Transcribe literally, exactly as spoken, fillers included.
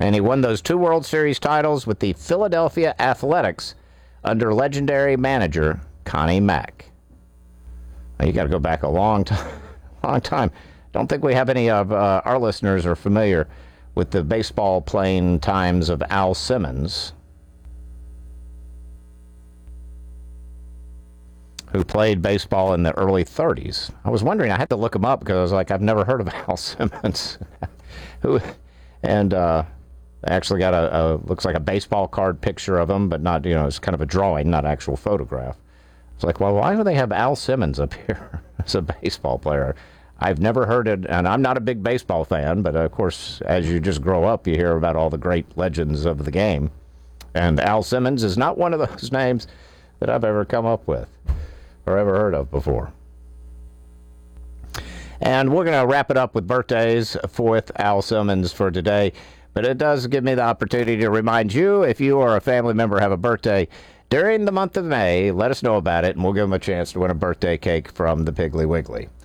And he won those two World Series titles with the Philadelphia Athletics under legendary manager Connie Mack. Now, you got to go back a long time. Long time. Don't think we have any of uh, our listeners are familiar with the baseball playing times of Al Simmons, who played baseball in the early thirties. I was wondering, I had to look him up because I was like, I've never heard of Al Simmons. who, and uh, I actually got a, a, looks like a baseball card picture of him, but not, you know, it's kind of a drawing, not an actual photograph. It's like, well, why do they have Al Simmons up here as a baseball player? I've never heard it, and I'm not a big baseball fan, but of course, as you just grow up, you hear about all the great legends of the game. And Al Simmons is not one of those names that I've ever come up with or ever heard of before. And we're going to wrap it up with birthdays with Al Simmons for today. But it does give me the opportunity to remind you, if you or a family member have a birthday during the month of May, let us know about it, and we'll give them a chance to win a birthday cake from the Piggly Wiggly.